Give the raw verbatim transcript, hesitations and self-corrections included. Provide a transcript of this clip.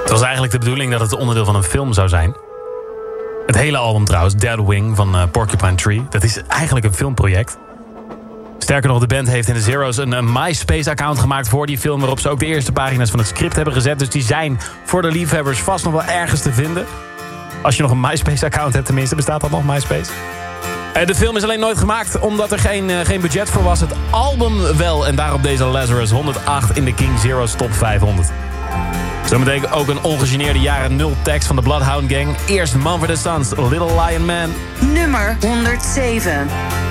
Het was eigenlijk de bedoeling dat het onderdeel van een film zou zijn. Het hele album trouwens, Dead Wing van uh, Porcupine Tree... dat is eigenlijk een filmproject. Sterker nog, de band heeft in de Zero's een, een MySpace-account gemaakt voor die film... waarop ze ook de eerste pagina's van het script hebben gezet. Dus die zijn voor de liefhebbers vast nog wel ergens te vinden. Als je nog een MySpace-account hebt tenminste, bestaat dat nog, MySpace? Uh, de film is alleen nooit gemaakt omdat er geen, uh, geen budget voor was. Het album wel, en daarop deze Lazarus honderdacht in de King Zero's Top vijfhonderd. Zometeen ook een ongegeneerde jaren nul tekst van de Bloodhound Gang. Eerst Mumford and Sons, Little Lion Man. Nummer honderdzeven.